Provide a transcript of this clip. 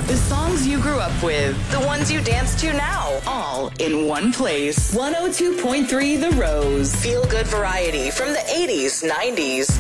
The songs you grew up with, the ones you dance to now, all in one place. 102.3 The Rose. Feel good variety from the 80s, 90s,